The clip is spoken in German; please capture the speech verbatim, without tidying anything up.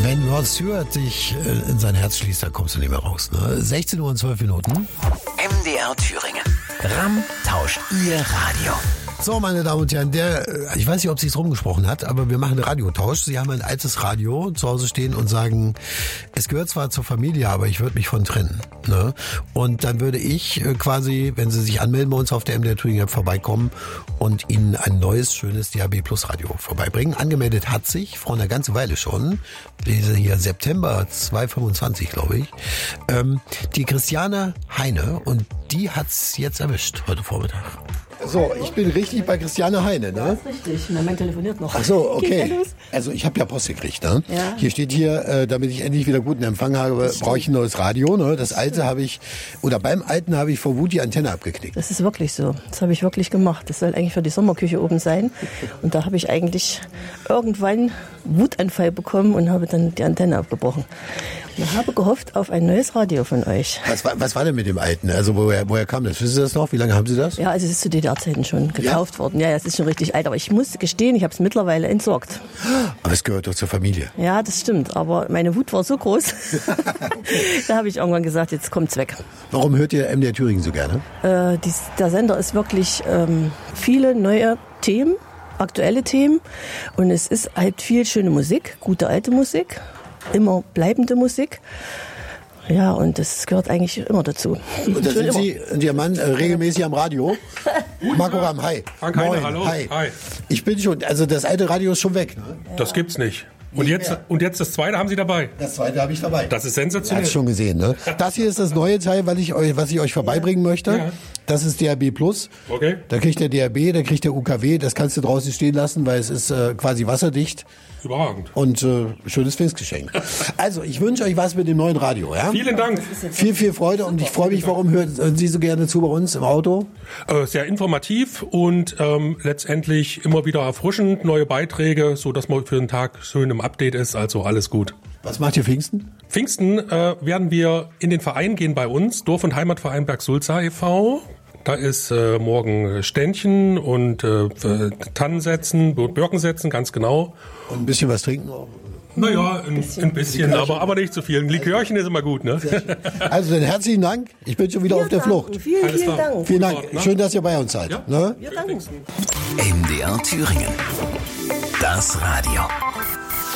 Wenn Rod Stewart sich in sein Herz schließt, dann kommst du nicht mehr raus. Ne? sechzehn Uhr und zwölf Minuten. M D R Thüringen. Ram tauscht Ihr Radio. So, meine Damen und Herren, der, ich weiß nicht, ob sie es rumgesprochen hat, aber wir machen einen Radiotausch. Sie haben ein altes Radio zu Hause stehen und sagen, es gehört zwar zur Familie, aber ich würde mich von trennen. Ne? Und dann würde ich quasi, wenn Sie sich anmelden bei uns auf der M D R Thüringen App, vorbeikommen und Ihnen ein neues, schönes D A B Plus Radio vorbeibringen. Angemeldet hat sich vor einer ganzen Weile schon, lese hier September zweitausendfünfundzwanzig, glaube ich, ähm, die Christiane Heine, und die hat's jetzt erwischt heute Vormittag. So, ich bin richtig bei Christiane Heine, ne? Ja, ist richtig. Mein Mann telefoniert noch. Ach so, okay. Also ich habe ja Post gekriegt, ne? Ja. Hier steht hier, äh, damit ich endlich wieder guten Empfang habe, brauche ich ein neues Radio, ne? Das alte habe ich, oder beim alten habe ich vor Wut die Antenne abgeknickt. Das ist wirklich so. Das habe ich wirklich gemacht. Das soll eigentlich für die Sommerküche oben sein. Und da habe ich eigentlich irgendwann Wutanfall bekommen und habe dann die Antenne abgebrochen. Und habe gehofft auf ein neues Radio von euch. Was war, was war denn mit dem alten? Also woher, woher kam das? Wissen Sie das noch? Wie lange haben Sie das? Ja, also es ist zu D D R-Zeiten schon gekauft ja? worden. Ja, es ist schon richtig alt. Aber ich muss gestehen, ich habe es mittlerweile entsorgt. Aber es gehört doch zur Familie. Ja, das stimmt. Aber meine Wut war so groß. Da habe ich irgendwann gesagt, jetzt kommt's weg. Warum hört ihr M D R Thüringen so gerne? Äh, dies, der Sender ist wirklich ähm, viele neue Themen, aktuelle Themen. Und es ist halt viel schöne Musik, gute alte Musik. Immer bleibende Musik. Ja, und das gehört eigentlich immer dazu. Und da sind Sie und Ihr Mann äh, regelmäßig am Radio? Marco Ramm, hi. Frank Heine, hallo. Hi. Hi. Ich bin schon, also das alte Radio ist schon weg. Ne? Das gibt's nicht. Und Nicht jetzt, mehr. und jetzt das zweite haben Sie dabei. Das zweite habe ich dabei. Das ist Ihr sensationell. habt es schon gesehen, ne? Das hier ist das neue Teil, was ich euch, was ich euch vorbeibringen möchte. Ja. Das ist D A B Plus. Okay. Da kriegt der D A B, da kriegt der U K W. Das kannst du draußen stehen lassen, weil es ist äh, quasi wasserdicht. Überragend. Und äh, schönes Pfingstgeschenk. Also, ich wünsche euch was mit dem neuen Radio. Ja? Vielen Dank. Viel, viel Freude, und ich freue mich, warum hören, hören Sie so gerne zu bei uns im Auto? Äh, sehr informativ und ähm, letztendlich immer wieder erfrischend, neue Beiträge, so dass man für den Tag schön im Update ist. Also alles gut. Was macht ihr Pfingsten? Pfingsten äh, werden wir in den Verein gehen bei uns, Dorf- und Heimatverein Bergsulza e V Da ist äh, morgen Ständchen und äh, Tannen setzen, Birken setzen, ganz genau. Und ein bisschen was trinken? Naja, ein bisschen, ein bisschen aber, aber nicht zu viel. Ein Likörchen ist immer gut, ne? Also dann herzlichen Dank. Ich bin schon wieder Wir auf der danken. Flucht. Vielen, Alles vielen klar. Dank. Vielen Dank. Guten Ort, ne? Schön, dass ihr bei uns seid. Ja. Ne? Wir danken. M D R Thüringen. Das Radio.